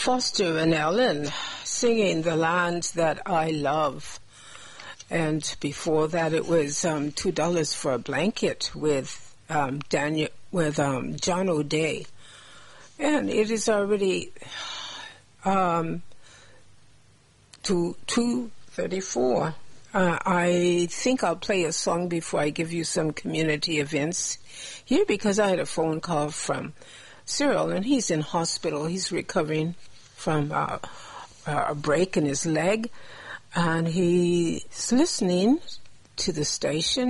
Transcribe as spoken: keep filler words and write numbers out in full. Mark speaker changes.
Speaker 1: Foster and Ellen singing The Land That I Love. And before that it was um, two dollars for a Blanket with um, Daniel, with um, John O'Day. And it is already um, to two thirty-four. Uh, I think I'll play a song before I give you some community events here, because I had a phone call from Cyril, and he's in hospital. He's recovering from uh, a break in his leg, and he's listening to the station.